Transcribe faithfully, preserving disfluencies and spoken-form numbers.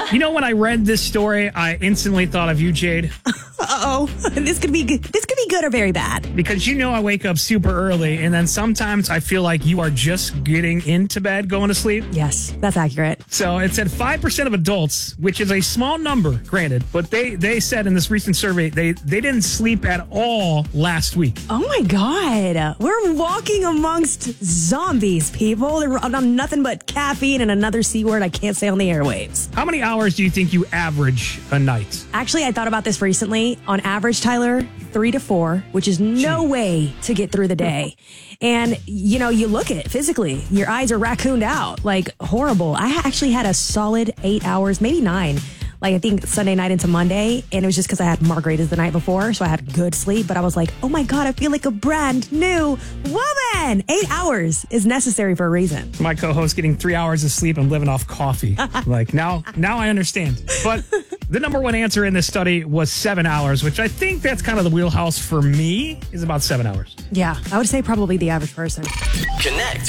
You know, when I read this story, I instantly thought of you, Jade. Uh-oh. This could be good. This could be good or very bad. Because you know I wake up super early, and then sometimes I feel like you are just getting into bed, going to sleep. Yes, that's accurate. So it said five percent of adults, which is a small number, granted, but they, they said in this recent survey they, they didn't sleep at all last week. Oh, my God. We're walking amongst zombies, people. They're on nothing but caffeine and another C word I can't say on the airwaves. How many hours do you think you average a night? Actually, I thought about this recently. On average, Tyler, three to four, which is no Gee. way to get through the day. And, you know, you look at it physically, your eyes are raccooned out, like horrible. I actually had a solid eight hours, maybe nine. Like, I think Sunday night into Monday, and it was just because I had margaritas the night before, so I had good sleep. But I was like, oh my God, I feel like a brand new woman. Eight hours is necessary for a reason. My co-host getting three hours of sleep and living off coffee. Like, now, now I understand. But the number one answer in this study was seven hours, which I think that's kind of the wheelhouse for me, is about seven hours. Yeah, I would say probably the average person. Connect